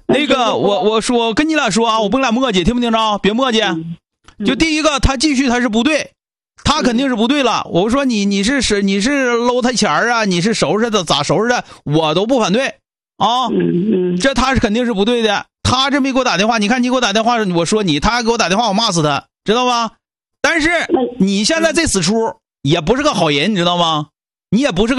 那个我跟你俩说啊，我不跟俩磨叽，听没听着？别磨叽。就第一个，他继续他是不对，他肯定是不对了。我说你是搂他钱啊，你是收拾的咋收拾的，我都不反对啊。这他是肯定是不对的。他这没给我打电话，你看你给我打电话，我说你，他给我打电话，我骂死他，知道吧？但是你现在这死出也不是个好人，你知道吗？你也不是个